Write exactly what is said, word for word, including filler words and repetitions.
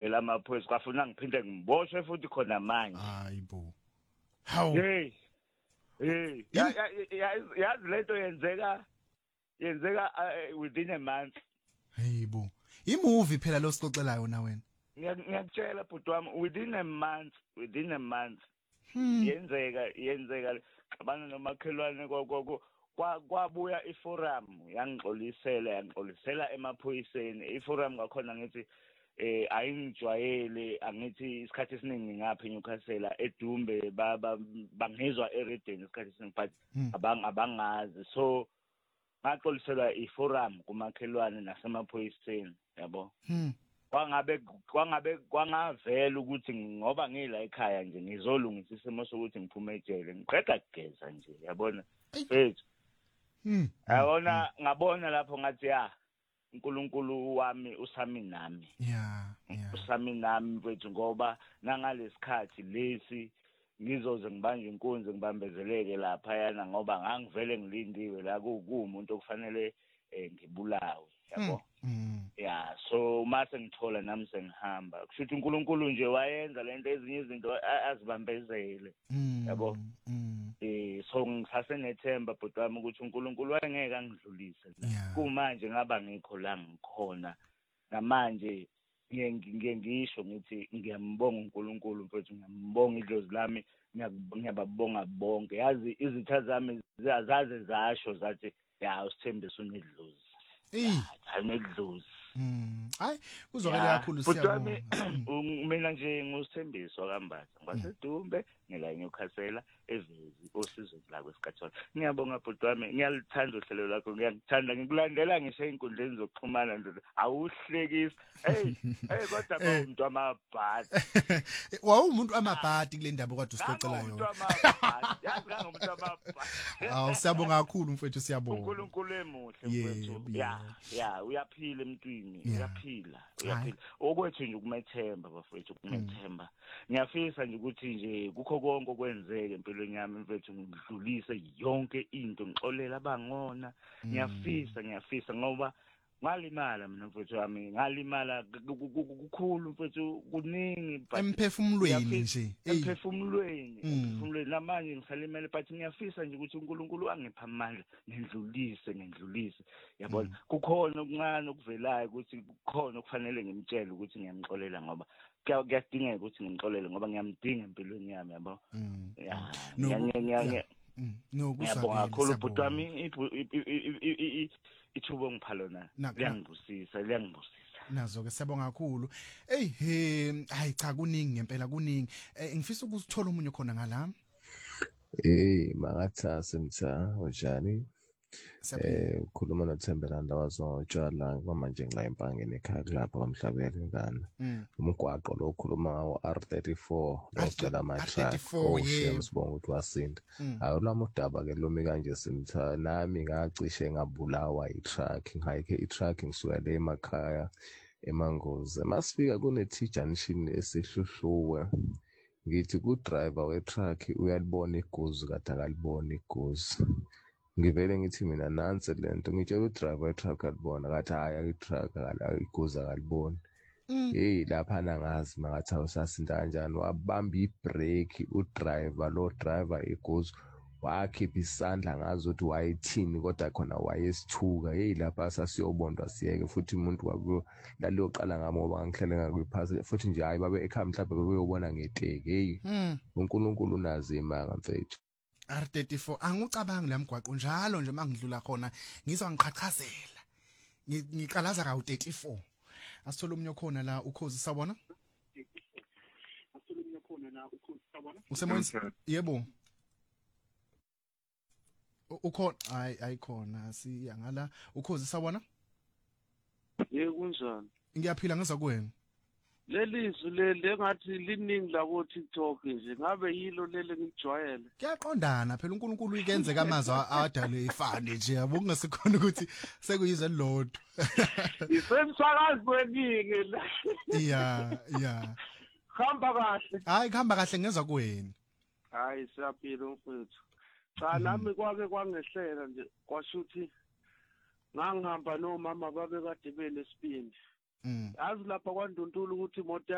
lamaphoyisa kwafuna ngiphinde ngiboshwe futhi khona manje hayibo hawu hey hey yazi lento yenzeka yenzeka within a month hayibo imovie phela lo sixoxelayo na wena ngiyakutshela bhuti wami within a month within a month yenzeka yenzeka abana nomakhelwane kokoko kwabuya iforum yangixolisela yangixolisela emaphoyiseni iforum ngakhona ngithi eh ayingijwayele angithi isikhathi esiningi ngapha eNewcastle edumbe bangizwa eReden isikhathi esiningi but abang abangazi so ngaxoliselwa iforum kumakhelwane nasemaphoyiseni yabo kwangabe kwangabe kwangavela ukuthi ngoba ngila ekhaya nje ngizolungisa isimo sokuthi ngiphume ejele ngiqeda kugeza nje yabona ethu Hmm. Ayona ngabona lapho ngathi ya uNkulunkulu wami usami nami. Yeah, yeah. Usami nami mfethu ngoba nangalesikhathi lesi ngizoze ngibanje inkunzi ngibambezeleke lapha yana ngoba ngangivele ngilindiwe la kuumuntu okufanele ngibulawe yabo. Yeah, so mase ngithola nami sengihamba. Kushuthi uNkulunkulu nje wayenza lento ezinye izinto azibambezele yabo. Eh so ngisase nethemba bhuti wami ukuthi uNkulunkulu wayengeke angidlulise kumanje ngaba ngikho la ngikhona namanje ngiye ngisho ngithi ngiyambonga uNkulunkulu mfethu ngiyambonga idlozi lami ngiyababonga bonke yazi izitha zami zazaze zasho zathi ya usithembisa unedlozi eh anedlozi Mm. Hayi kuzwakala kakhulu siyabonga. Mina nje ngusithembiso kaMbatha. Ngasedumbe ngila eNewcastle evezi osizo la kwesikhathona. Ngiyabonga bhuti wami ngiyalithanda uhlelo lakho ngiyakuthanda ngikulandela ngisho einkundleni zokuxhumana nje awuhlekisi. Hey hey kodwa umuntu amabhadi. Wawumuntu amabhadi kule ndaba kade usixoxela yona. Umuntu amabhadi. Yazi kangomuntu amabhadi. Awu siyabonga kakhulu mfethu siyabonga. uNkulunkulu emuhle mfethu. Ya ya uyaphila emntwini. Uyaphila uyaphila okwethu nje ukumethemba bafethu ukumethemba ngiyafisa nje ukuthi nje kukho konke okwenzeke empilweni yami mfethu ngidlulise yonke into ngixolela abangona ngiyafisa ngiyafisa ngoba ngalimala mina mfethu wami ngalimala kukhulu mfethu kuningi emphefumulweni nje emphefumulweni emphefumulweni namanje ngisalimele but ngiyafisa nje ukuthi uNkulunkulu angipha amandla ngidlulise ngidlulise yabona kukhona okuncane okuvelayo ukuthi kukhona okufanele ngimtshele ukuthi ngiyamxolela ngoba kuyadingeka ukuthi ngimxolele ngoba ngiyamdinga empilweni yami yabo ya no kusabona kakhulu bhuti wami ithubo ngiphalona liyangibusisa liyangibusisa nazo ke siyabonga kakhulu hey he hayi cha kuningi ngempela kuningi ngifisa ukuzithola umunye khona ngala eh Mangathase mtha unjani eh ukhuluma noThembela Ndawazotshwala manje ngila empangeni ekhaya lapha kwaMhlabele ngane umgwaqo lo ukhuluma ngawo R thirty-four locela ama-truck oshem sibonga ukuthi wasinda awulama udaba ke lomi kanje simtha nami ngacishe ngabulawa i-truck ngayike i-truck ngisuka le emakhaya eMangozi masifika kune T junction esihluhluwe ngithi ku driver we truck uyalibona iguzu kade akalibona iguzu ngivele ngithi mina nansi lento ngitshela udriver we-truck alibona kathi hayi i-truck iguza akaliboni hey lapha nangazi mangathi awusasinda kanjani wabamba i-brake udriver lo driver iguzu wakhipha isandla ngazi ukuthi wayethini kodwa khona wayesithuka hey lapha sasiyobondwa siyeke futhi umuntu wakuyo laliyoqala ngami ngoba ngihlele ngakwiphasi futhi nje hayi babe ekhaya mhlawumbe bebeyobona ngeteke hey uNkulunkulu unazi imanga mfethu R thirty-four angucabangi la mgwaqo njalo nje mangidlula khona ngizwa ngiqhaqhazela ngiqalaza ka U thirty-four asithola umnyo khona la ukhozi sabona asithola umnyo khona la ukhozi sabona usemoyeni yebo ukhona hayi ayikhona siyangala ukhozi sabona yebo kunjani ngiyaphila ngeza kuwena lelizwi leli engathi liningi la ku TikTok nje ngabe yilo lele ngijwayele kuyaqondana phela uNkulunkulu uyikenze kamazwi awadale ifane nje yabo kungasekhona ukuthi sekuyizwe lodwa isemsakazi weningi la yeah yeah khamba kahle hayi khamba kahle ngeza kuwena hayi siyaphila mfethu cha nami kwake kwangehlela nje kwashuthi ngangihamba nomama babe kade benesibindi yazi lapha kwaNduntulu ukuthi imoto